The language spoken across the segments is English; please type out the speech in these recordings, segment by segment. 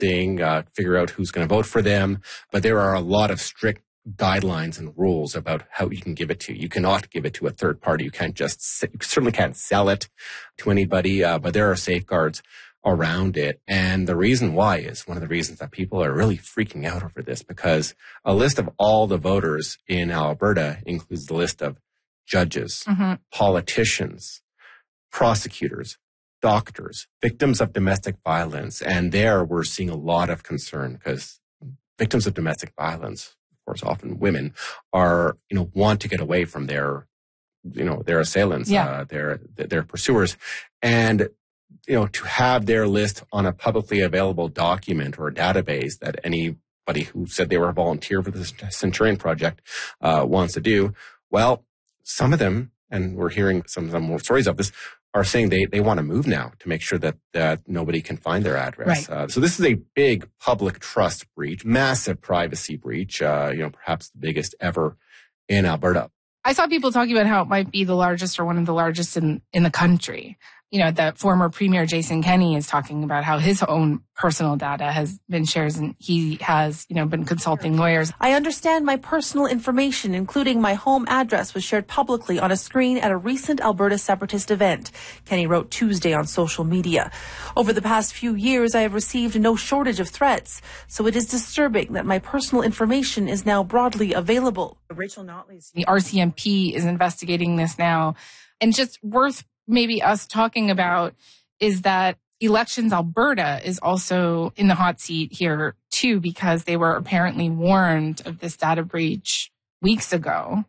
thing, figure out who's going to vote for them. But there are a lot of strict guidelines and rules about how you can give it to. You cannot give it to a third party. You certainly can't sell it to anybody, but there are safeguards around it. And the reason why is one of the reasons that people are really freaking out over this, because a list of all the voters in Alberta includes the list of judges, politicians, prosecutors, doctors, victims of domestic violence. And there we're seeing a lot of concern because victims of domestic violence, of course, often women, are, want to get away from their assailants, their pursuers. And, to have their list on a publicly available document or a database that anybody who said they were a volunteer for the Centurion Project wants to do, well, some of them, and we're hearing some more stories of this, are saying they want to move now to make sure that nobody can find their address. Right. So this is a big public trust breach, massive privacy breach, perhaps the biggest ever in Alberta. I saw people talking about how it might be the largest or one of the largest in the country. The former Premier Jason Kenney is talking about how his own personal data has been shared, and he has, been consulting lawyers. I understand my personal information, including my home address, was shared publicly on a screen at a recent Alberta separatist event, Kenney wrote Tuesday on social media. Over the past few years, I have received no shortage of threats, so it is disturbing that my personal information is now broadly available. Rachel Notley's the RCMP is investigating this now, and just worth maybe us talking about is that Elections Alberta is also in the hot seat here too, because they were apparently warned of this data breach weeks ago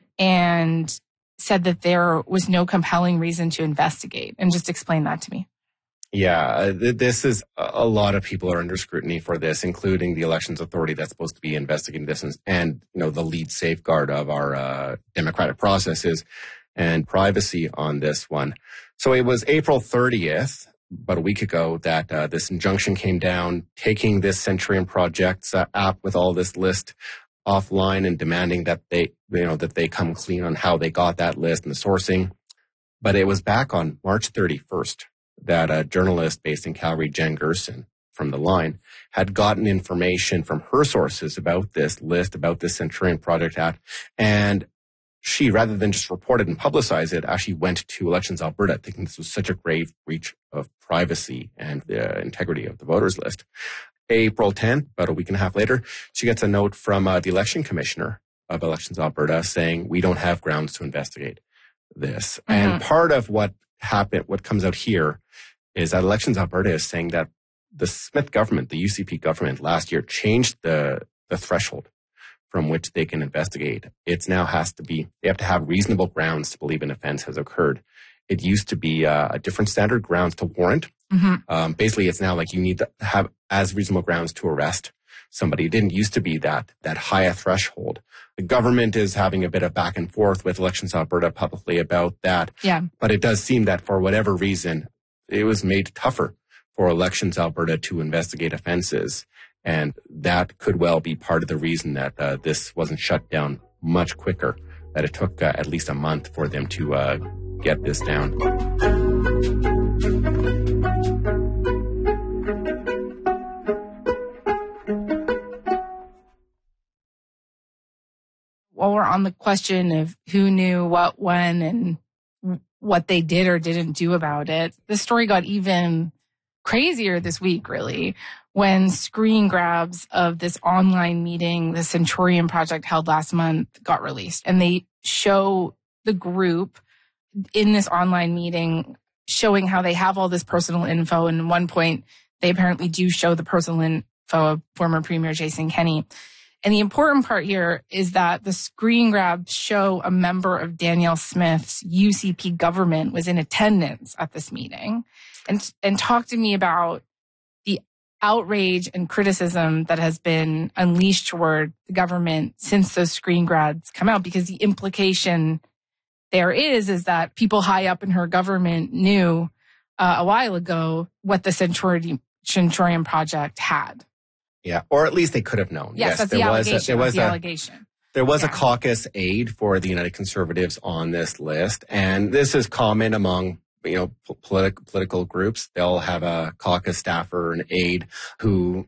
and said that there was no compelling reason to investigate. And just explain that to me. Yeah, this is a lot of people are under scrutiny for this, including the Elections Authority that's supposed to be investigating this, and the lead safeguard of our democratic processes and privacy on this one. So it was April 30th, about a week ago, that this injunction came down, taking this Centurion Project's app with all this list offline and demanding that they come clean on how they got that list and the sourcing. But it was back on March 31st that a journalist based in Calgary, Jen Gerson, from The Line, had gotten information from her sources about this list, about this Centurion Project app, and she, rather than just report it and publicize it, actually went to Elections Alberta, thinking this was such a grave breach of privacy and the integrity of the voters list. April 10th, about a week and a half later, she gets a note from the election commissioner of Elections Alberta saying, we don't have grounds to investigate this. Mm-hmm. And part of what comes out here is that Elections Alberta is saying that the Smith government, the UCP government last year, changed the threshold from which they can investigate. It now they have to have reasonable grounds to believe an offense has occurred. It used to be a different standard, grounds to warrant. Mm-hmm. Basically, it's now like you need to have as reasonable grounds to arrest somebody. It didn't used to be that high a threshold. The government is having a bit of back and forth with Elections Alberta publicly about that. Yeah. But it does seem that for whatever reason, it was made tougher for Elections Alberta to investigate offenses. And that could well be part of the reason that this wasn't shut down much quicker, that it took at least a month for them to get this down. While we're on the question of who knew what, when, and what they did or didn't do about it, the story got even crazier this week, really, when screen grabs of this online meeting the Centurion Project held last month got released. And they show the group in this online meeting showing how they have all this personal info. And at one point, they apparently do show the personal info of former Premier Jason Kenney. And the important part here is that the screen grabs show a member of Danielle Smith's UCP government was in attendance at this meeting and talk to me about the outrage and criticism that has been unleashed toward the government since those screen grabs come out, because the implication there is that people high up in her government knew a while ago what the Centurion Project had. Yeah, or at least they could have known. Yes, that's the allegation. There was a caucus aide for the United Conservatives on this list, and this is common among political groups. They'll have a caucus staffer, an aide, who